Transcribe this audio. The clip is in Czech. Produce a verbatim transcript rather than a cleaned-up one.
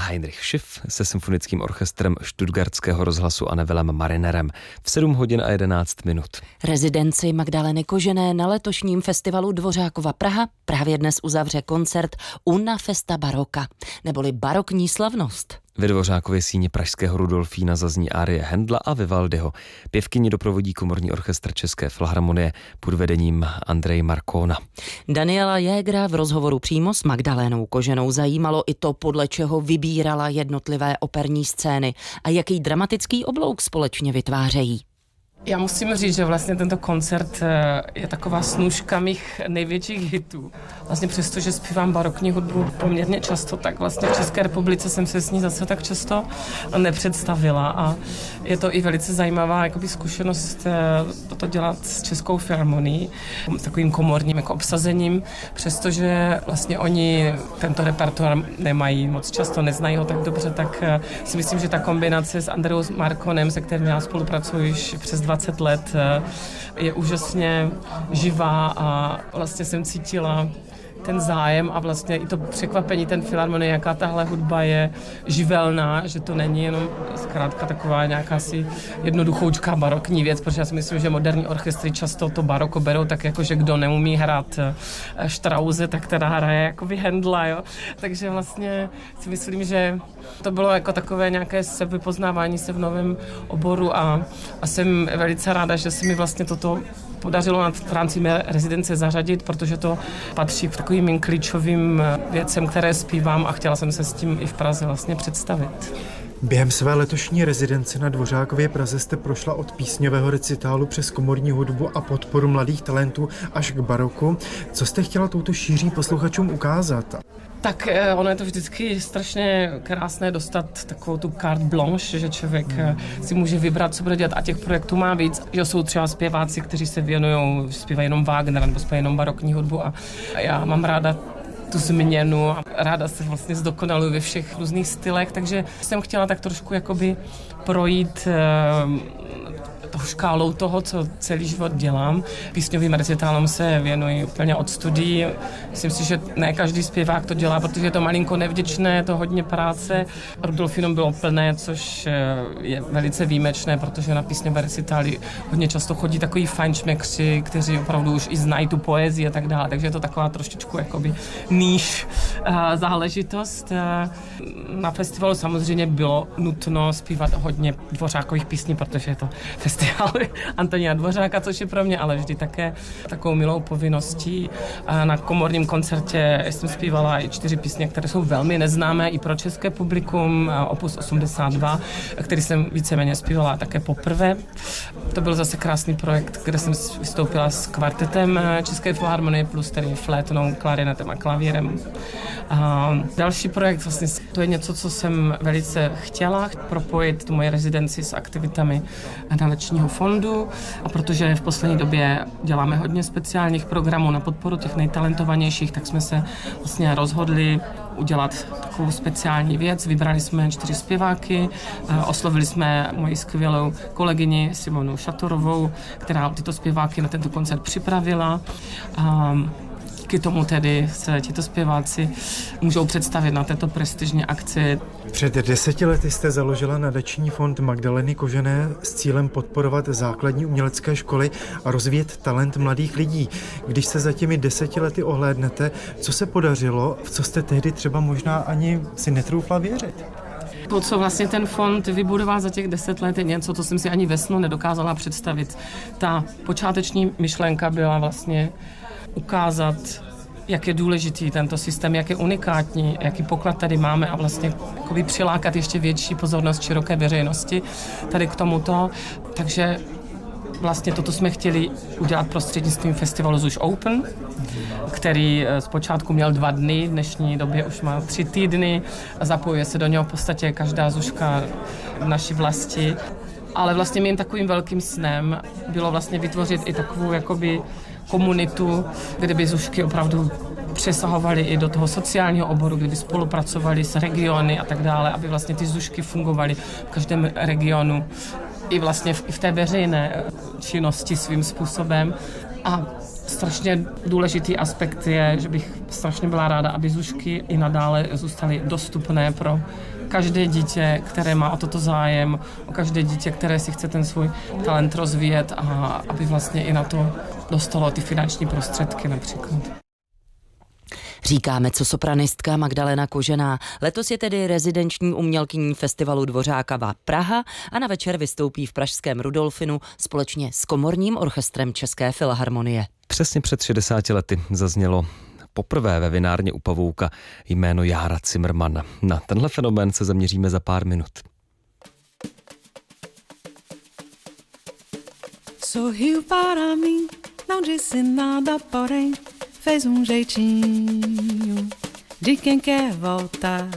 Heinrich Schiff se symfonickým orchestrem Stuttgartského rozhlasu a Nevillem Marinerem v sedm hodin a jedenáct minut. Rezidenci Magdaleny Kožené na letošním festivalu Dvořákova Praha právě dnes uzavře koncert Una Festa Barocca, neboli barokní slavnost. Ve Dvořákově síni pražského Rudolfína zazní árie Händla a Vivaldiho. Pěvkyni doprovodí komorní orchestr České filharmonie pod vedením Andrej Marcona. Daniela Jägra v rozhovoru přímo s Magdalénou Koženou zajímalo i to, podle čeho vybírala jednotlivé operní scény a jaký dramatický oblouk společně vytvářejí. Já musím říct, že vlastně tento koncert je taková snůška mých největších hitů. Vlastně přesto, že zpívám barokní hudbu poměrně často, tak vlastně v České republice jsem se s ní zase tak často nepředstavila a je to i velice zajímavá jakoby zkušenost toto dělat s Českou filharmonií, takovým komorním jako obsazením, přestože vlastně oni tento repertoár nemají moc často, neznají ho tak dobře, tak si myslím, že ta kombinace s Andreou Marconem, se kterým já spolupracuji již přes dvacet let, je úžasně živá a vlastně jsem cítila ten zájem a vlastně i to překvapení ten filharmonie, jaká tahle hudba je živelná, že to není jenom zkrátka taková nějaká si jednoduchoučká barokní věc, protože já si myslím, že moderní orchestry často to baroko berou tak jako, že kdo neumí hrát Strause, tak teda hraje jako Händla, jo. Takže vlastně si myslím, že to bylo jako takové nějaké sebepoznávání se v novém oboru a, a jsem velice ráda, že se mi vlastně toto podařilo v rámci mé rezidence zařadit, protože to patří k takovým klíčovým věcem, které zpívám a chtěla jsem se s tím i v Praze vlastně představit. Během své letošní rezidence na Dvořákově Praze jste prošla od písňového recitálu přes komorní hudbu a podporu mladých talentů až k baroku. Co jste chtěla touto šíří posluchačům ukázat? Tak ono je to vždycky strašně krásné dostat takovou tu carte blanche, že člověk si může vybrat, co bude dělat a těch projektů má víc. Že jsou třeba zpěváci, kteří se věnují, zpívají jenom Wagnera nebo zpívají jenom barokní hudbu a já mám ráda tu změnu a ráda se vlastně zdokonaluji ve všech různých stylech, takže jsem chtěla tak trošku jakoby projít tou škálou toho, co celý život dělám. Písňovým recitálům se věnuji úplně od studií. Myslím si, že ne každý zpěvák to dělá, protože je to malinko nevděčné, je to hodně práce. Rudolfínum bylo plné, což je velice výjimečné, protože na písňové recitály hodně často chodí takový fajnšmekři, kteří opravdu už i znají tu poezii a tak dále, takže je to taková trošičku jakoby níž záležitost. Na festivalu samozřejmě bylo nutno zpívat hodně Dvořákových písní, protože je to festival Antonína Dvořáka, což je pro mě ale vždy také takovou milou povinností. Na komorním koncertě jsem zpívala i čtyři písně, které jsou velmi neznámé i pro české publikum, opus osmdesát dva, který jsem víceméně zpívala také poprvé. To byl zase krásný projekt, kde jsem vystoupila s kvartetem České filharmonie plus tedy flétnou, klarinetem a klavírem. A další projekt, vlastně to je něco, co jsem velice chtěla, propojit tu moje rezidenci s aktivitami nadačního fondu a protože v poslední době děláme hodně speciálních programů na podporu těch nejtalentovanějších, tak jsme se vlastně rozhodli udělat takovou speciální věc. Vybrali jsme čtyři zpěváky, oslovili jsme moji skvělou kolegyni Simonu Šatorovou, která tyto zpěváky na tento koncert připravila. Díky tomu tedy se tito zpěváci můžou představit na této prestižní akci. Před deseti lety jste založila nadační fond Magdaleny Kožené s cílem podporovat základní umělecké školy a rozvíjet talent mladých lidí. Když se za těmi deseti lety ohlédnete, co se podařilo, v co jste tehdy třeba možná ani si netroufla věřit? To, co vlastně ten fond vybudoval za těch deset let, je něco, co jsem si ani ve snu nedokázala představit. Ta počáteční myšlenka byla vlastně ukázat, jak je důležitý tento systém, jak je unikátní, jaký poklad tady máme a vlastně přilákat ještě větší pozornost široké veřejnosti tady k tomuto. Takže vlastně toto jsme chtěli udělat prostřednictvím festivalu Zuš Open, který zpočátku měl dva dny, v dnešní době už má tři týdny a zapojuje se do něho v podstatě každá zuška v naší vlasti. Ale vlastně mým takovým velkým snem bylo vlastně vytvořit i takovou jakoby komunitu, kde by zušky opravdu přesahovaly i do toho sociálního oboru, kde by spolupracovali s regiony a tak dále, aby vlastně ty zušky fungovaly v každém regionu i vlastně v, i v té veřejné činnosti svým způsobem. A strašně důležitý aspekt je, že bych strašně byla ráda, aby Zušky i nadále zůstaly dostupné pro každé dítě, které má o toto zájem, o každé dítě, které si chce ten svůj talent rozvíjet a aby vlastně i na to dostalo ty finanční prostředky například. Říká mezzosopranistka Magdalena Kožená. Letos je tedy rezidenční umělkyní festivalu Dvořákova Praha a na večer vystoupí v pražském Rudolfinu společně s komorním orchestrem České filharmonie. Přesně před šedesáti lety zaznělo poprvé ve vinárně u Pavouka jméno Jára Cimrman. Na tenhle fenomén se zaměříme za pár minut. Sorriu para mim, não disse nada, porém fez um jeitinho de quem quer voltar.